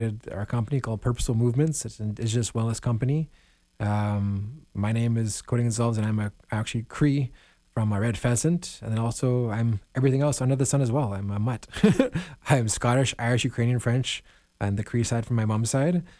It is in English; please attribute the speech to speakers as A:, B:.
A: our company called Purposeful Movements. It's an Indigenous wellness company. My name is Cody Gonzalez, and actually Cree from Red Pheasant, and then also I'm everything else under the sun as well. I'm a mutt. I'm Scottish, Irish, Ukrainian, French, and the Cree side from my mom's side.